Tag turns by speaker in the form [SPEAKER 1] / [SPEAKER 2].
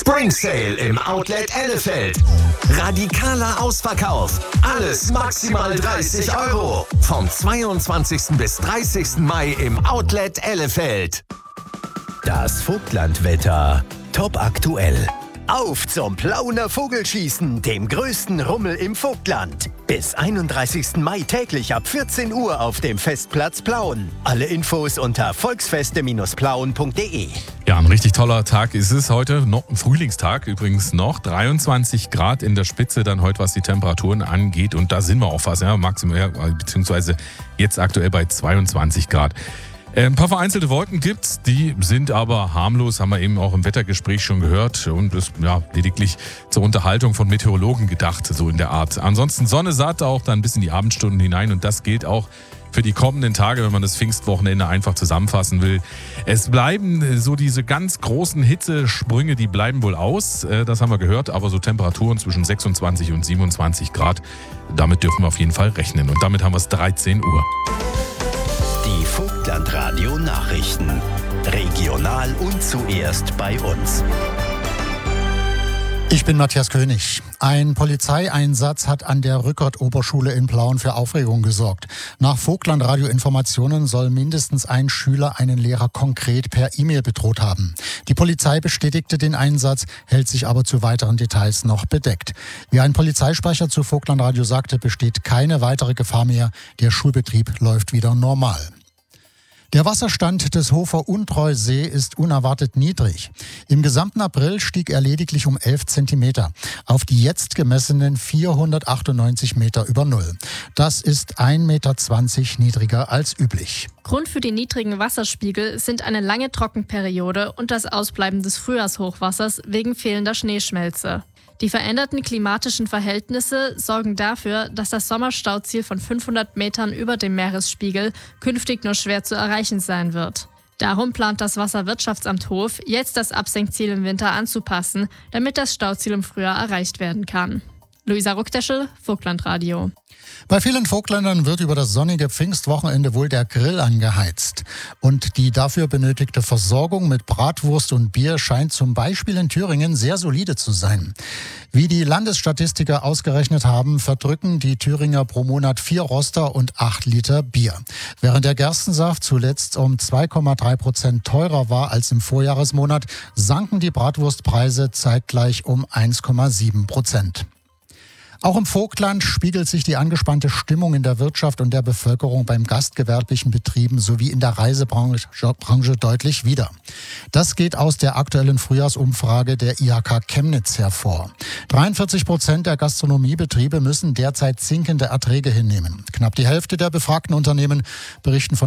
[SPEAKER 1] Spring Sale im Outlet Ellefeld. Radikaler Ausverkauf. Alles maximal 30 €. Vom 22. bis 30. Mai im Outlet Ellefeld.
[SPEAKER 2] Das Vogtlandwetter. Top aktuell. Auf zum Plauner Vogelschießen, dem größten Rummel im Vogtland. Bis 31. Mai täglich ab 14 Uhr auf dem Festplatz Plauen. Alle Infos unter volksfeste-plauen.de.
[SPEAKER 3] Ja, ein richtig toller Tag ist es heute. Noch ein Frühlingstag übrigens noch. 23 Grad in der Spitze dann heute, was die Temperaturen angeht. Und da sind wir auch fast, ja, maximal, beziehungsweise jetzt aktuell bei 22 Grad. Ein paar vereinzelte Wolken gibt's, die sind aber harmlos, haben wir eben auch im Wettergespräch schon gehört und ist ja lediglich zur Unterhaltung von Meteorologen gedacht, so in der Art. Ansonsten Sonne satt auch dann bis in die Abendstunden hinein und das gilt auch für die kommenden Tage, wenn man das Pfingstwochenende einfach zusammenfassen will. Es bleiben so diese ganz großen Hitzesprünge, die bleiben wohl aus, das haben wir gehört, aber so Temperaturen zwischen 26 und 27 Grad, damit dürfen wir auf jeden Fall rechnen und damit haben wir es 13 Uhr.
[SPEAKER 2] Die Vogtlandradio-Nachrichten. Regional und zuerst bei uns.
[SPEAKER 4] Ich bin Matthias König. Ein Polizeieinsatz hat an der Rückert-Oberschule in Plauen für Aufregung gesorgt. Nach Vogtlandradio-Informationen soll mindestens ein Schüler einen Lehrer konkret per E-Mail bedroht haben. Die Polizei bestätigte den Einsatz, hält sich aber zu weiteren Details noch bedeckt. Wie ein Polizeisprecher zu Vogtlandradio sagte, besteht keine weitere Gefahr mehr. Der Schulbetrieb läuft wieder normal. Der Wasserstand des Hofer-Untreusee ist unerwartet niedrig. Im gesamten April stieg er lediglich um 11 Zentimeter auf die jetzt gemessenen 498 Meter über Null. Das ist 1,20 Meter niedriger als üblich.
[SPEAKER 5] Grund für die niedrigen Wasserspiegel sind eine lange Trockenperiode und das Ausbleiben des Frühjahrshochwassers wegen fehlender Schneeschmelze. Die veränderten klimatischen Verhältnisse sorgen dafür, dass das Sommerstauziel von 500 Metern über dem Meeresspiegel künftig nur schwer zu erreichen sein wird. Darum plant das Wasserwirtschaftsamt Hof, jetzt das Absenkziel im Winter anzupassen, damit das Stauziel im Frühjahr erreicht werden kann. Luisa Ruckdeschel, Vogtlandradio.
[SPEAKER 4] Bei vielen Vogtländern wird über das sonnige Pfingstwochenende wohl der Grill angeheizt. Und die dafür benötigte Versorgung mit Bratwurst und Bier scheint zum Beispiel in Thüringen sehr solide zu sein. Wie die Landesstatistiker ausgerechnet haben, verdrücken die Thüringer pro Monat 4 Roster und 8 Liter Bier. Während der Gerstensaft zuletzt um 2,3% teurer war als im Vorjahresmonat, sanken die Bratwurstpreise zeitgleich um 1,7%. Auch im Vogtland spiegelt sich die angespannte Stimmung in der Wirtschaft und der Bevölkerung beim gastgewerblichen Betrieben sowie in der Reisebranche deutlich wider. Das geht aus der aktuellen Frühjahrsumfrage der IHK Chemnitz hervor. 43% der Gastronomiebetriebe müssen derzeit sinkende Erträge hinnehmen. Knapp die Hälfte der befragten Unternehmen berichten von